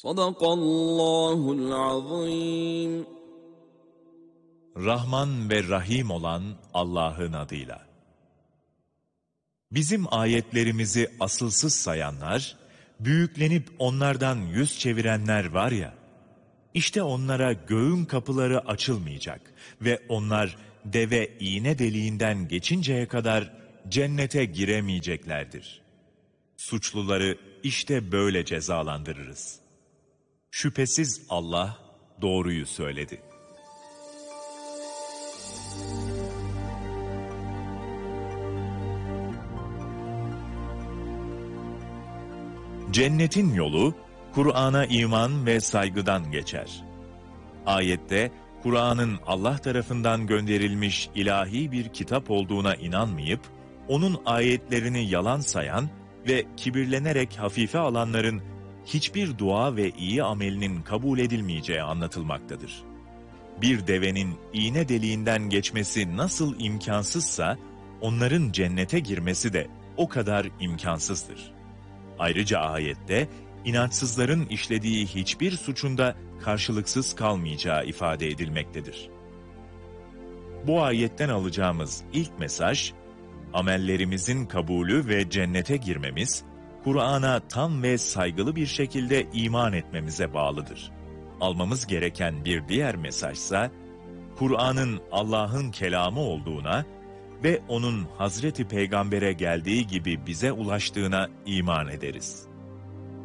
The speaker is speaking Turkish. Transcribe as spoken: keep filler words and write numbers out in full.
Sadakallahul azim. Rahman ve Rahim olan Allah'ın adıyla. Bizim ayetlerimizi asılsız sayanlar, büyüklenip onlardan yüz çevirenler var ya, işte onlara göğün kapıları açılmayacak ve onlar deve iğne deliğinden geçinceye kadar cennete giremeyeceklerdir. Suçluları işte böyle cezalandırırız. Şüphesiz Allah doğruyu söyledi. Cennetin yolu, Kur'an'a iman ve saygıdan geçer. Ayette, Kur'an'ın Allah tarafından gönderilmiş ilahi bir kitap olduğuna inanmayıp, onun ayetlerini yalan sayan ve kibirlenerek hafife alanların hiçbir dua ve iyi amelinin kabul edilmeyeceği anlatılmaktadır. Bir devenin iğne deliğinden geçmesi nasıl imkansızsa, onların cennete girmesi de o kadar imkansızdır. Ayrıca ayette, inançsızların işlediği hiçbir suçunda karşılıksız kalmayacağı ifade edilmektedir. Bu ayetten alacağımız ilk mesaj, amellerimizin kabulü ve cennete girmemiz, Kur'an'a tam ve saygılı bir şekilde iman etmemize bağlıdır. Almamız gereken bir diğer mesajsa, Kur'an'ın Allah'ın kelamı olduğuna ve onun Hazreti Peygamber'e geldiği gibi bize ulaştığına iman ederiz.